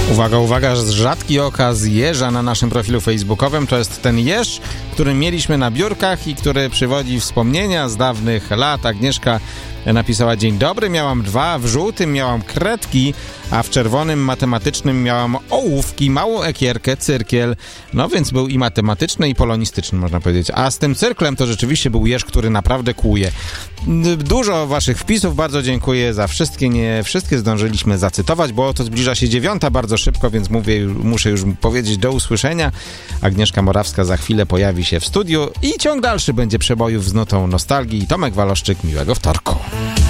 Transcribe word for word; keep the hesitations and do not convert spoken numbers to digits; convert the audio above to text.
Uwaga, uwaga, rzadki okaz jeża na naszym profilu facebookowym. To jest ten jeż, który mieliśmy na biurkach i który przywodzi wspomnienia z dawnych lat. Agnieszka napisała: dzień dobry, miałam dwa, w żółtym miałam kredki, a w czerwonym matematycznym miałam ołówki, małą ekierkę, cyrkiel. No więc był i matematyczny, i polonistyczny, można powiedzieć. A z tym cyrklem to rzeczywiście był jeż, który naprawdę kłuje. Dużo waszych wpisów, bardzo dziękuję za wszystkie. Nie wszystkie zdążyliśmy zacytować, bo to zbliża się dziewiąta bardzo szybko, więc mówię, muszę już powiedzieć do usłyszenia. Agnieszka Morawska za chwilę pojawi się w studiu i ciąg dalszy będzie przebojów z nutą nostalgii. Tomek Waloszczyk, miłego wtorku.